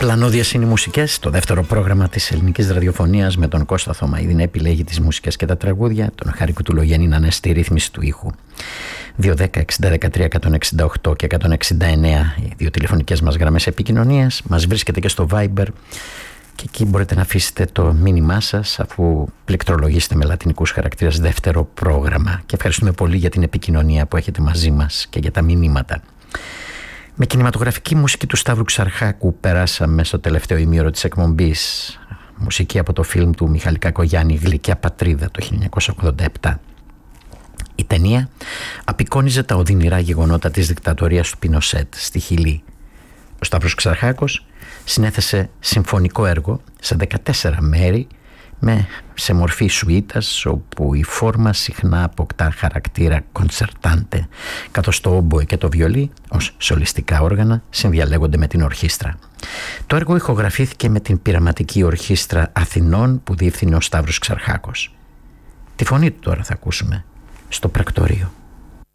Πλανόδιες είναι οι μουσικές, το δεύτερο πρόγραμμα της ελληνικής ραδιοφωνίας με τον Κώστα Θωμαίδη να επιλέγει τις μουσικές και τα τραγούδια, τον Χάρη Κουτουλογέννη να είναι στη ρύθμιση του ήχου. 210-60-13-168 και 169 οι δύο τηλεφωνικές μας γραμμές επικοινωνίας. Μας βρίσκεται και στο Viber και εκεί μπορείτε να αφήσετε το μήνυμά σας αφού πληκτρολογήσετε με λατινικούς χαρακτήρες δεύτερο πρόγραμμα. Και ευχαριστούμε πολύ για την επικοινωνία που έχετε μαζί μας και για τα μηνύματα. Με κινηματογραφική μουσική του Σταύρου Ξαρχάκου περάσαμε στο τελευταίο ημίωρο της εκπομπής. Μουσική από το φιλμ του Μιχάλη Κακογιάννη «Γλυκιά πατρίδα» το 1987. Η ταινία απεικόνιζε τα οδυνηρά γεγονότα της δικτατορίας του Πινοσέτ στη Χιλή. Ο Σταύρος Ξαρχάκος συνέθεσε συμφωνικό έργο σε 14 μέρη σε μορφή σουίτας, όπου η φόρμα συχνά αποκτά χαρακτήρα κονσερτάντε, καθώς το όμποε και το βιολί ως σολιστικά όργανα συνδιαλέγονται με την ορχήστρα. Το έργο ηχογραφήθηκε με την Πειραματική Ορχήστρα Αθηνών που διεύθυνε ο Σταύρος Ξαρχάκος. Τη φωνή του τώρα θα ακούσουμε στο πρακτορείο.